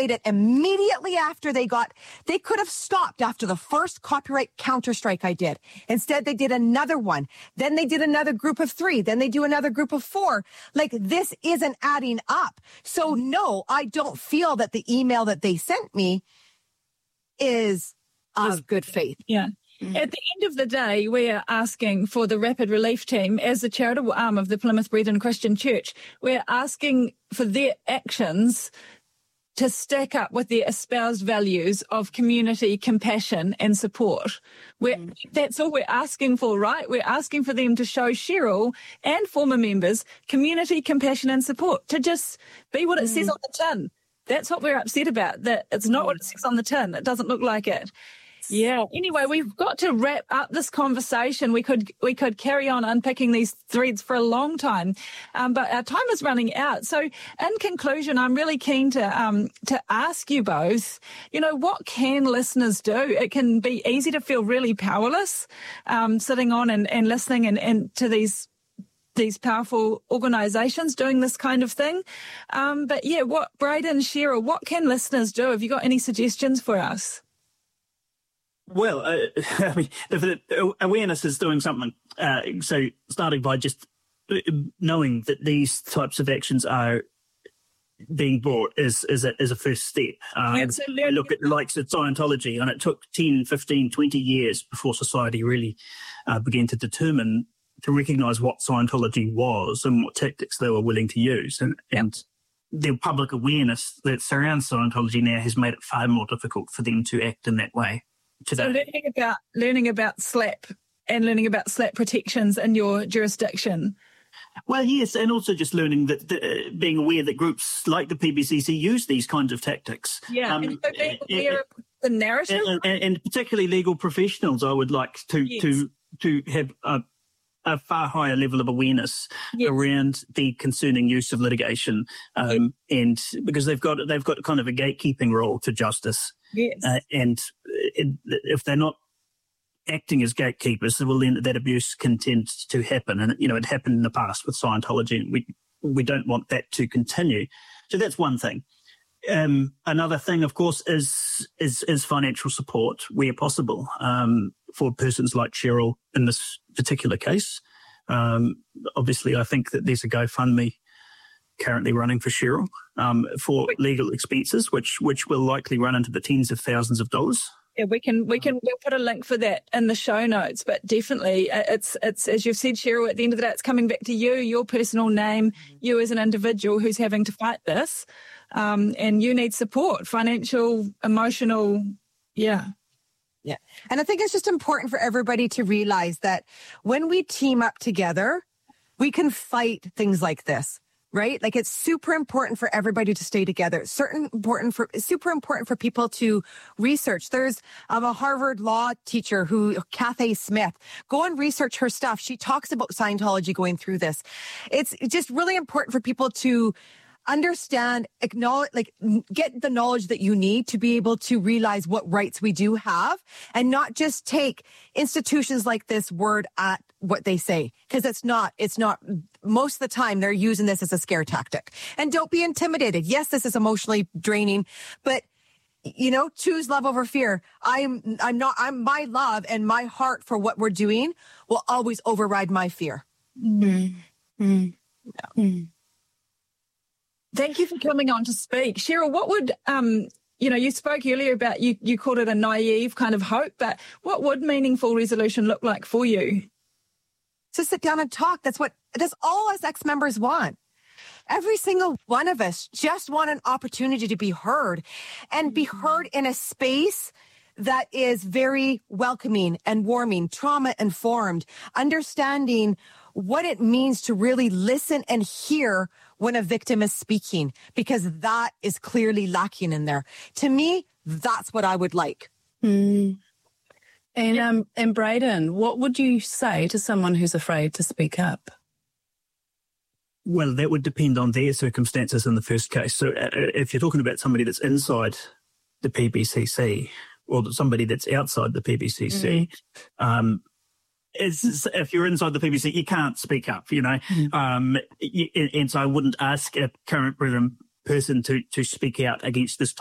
escalated immediately after they could have stopped after the first copyright counter-strike I did. Instead, they did another one. Then they did another group of 3. Then they do another group of 4. Like, this isn't adding up. So no, I don't feel that the email that they sent me is of good faith. Yeah. At the end of the day, we are asking for the Rapid Relief Team, as the charitable arm of the Plymouth Brethren Christian Church, we're asking for their actions to stack up with their espoused values of community, compassion and support. That's all we're asking for, right? We're asking for them to show Cheryl and former members community, compassion and support, to just be what it says on the tin. That's what we're upset about, that it's not what it says on the tin. It doesn't look like it. Yeah. Anyway, we've got to wrap up this conversation. We could carry on unpicking these threads for a long time, but our time is running out. So, in conclusion, I'm really keen to ask you both, what can listeners do? It can be easy to feel really powerless, sitting on and listening and to these powerful organisations doing this kind of thing. But yeah, Braden, Cheryl, what can listeners do? Have you got any suggestions for us? Well, I mean, the awareness is doing something. So starting by just knowing that these types of actions are being brought is a first step. I look at the likes of Scientology, and it took 10, 15, 20 years before society really began to determine, to recognise what Scientology was and what tactics they were willing to use. And the public awareness that surrounds Scientology now has made it far more difficult for them to act in that way today. So learning about SLAP and learning about SLAP protections in your jurisdiction. Well, yes, and also just learning that, being aware that groups like the PBCC use these kinds of tactics. Yeah, and so being aware of the narrative. And particularly legal professionals, I would like to have a far higher level of awareness around the concerning use of litigation, and because they've got kind of a gatekeeping role to justice. Yes. And if they're not acting as gatekeepers, well, then that abuse can tend to happen. And, it happened in the past with Scientology, and we don't want that to continue. So that's one thing. Another thing, of course, is financial support where possible, for persons like Cheryl in this particular case. Obviously, I think that there's a GoFundMe currently running for Cheryl, for legal expenses, which will likely run into the tens of thousands of dollars. Yeah, we'll put a link for that in the show notes, but definitely it's, as you've said, Cheryl, at the end of the day, it's coming back to you, your personal name, you as an individual who's having to fight this. And you need support, financial, emotional. Yeah. Yeah. And I think it's just important for everybody to realize that when we team up together, we can fight things like this. Right? Like, it's super important for everybody to stay together. Super important for people to research. There's a Harvard law teacher Cathay Smith. Go and research her stuff. She talks about Scientology going through this. It's just really important for people to understand, acknowledge, get the knowledge that you need to be able to realize what rights we do have, and not just take institutions like this word at what they say. Because it's not, most of the time they're using this as a scare tactic. And don't be intimidated. Yes, this is emotionally draining, but choose love over fear. My love and my heart for what we're doing will always override my fear. Mm-hmm. Yeah. Thank you for coming on to speak. Cheryl, what would, you spoke earlier about, you called it a naive kind of hope, but what would meaningful resolution look like for you? To sit down and talk. That's all us ex-members want. Every single one of us just want an opportunity to be heard, and be heard in a space that is very welcoming and warming, trauma-informed, understanding what it means to really listen and hear when a victim is speaking, because that is clearly lacking in there. To me, that's what I would like. Mm. And Braden, what would you say to someone who's afraid to speak up? Well, that would depend on their circumstances in the first case. So if you're talking about somebody that's inside the PBCC or somebody that's outside the PBCC, if you're inside the PBC, you can't speak up, and so I wouldn't ask a current person to speak out against this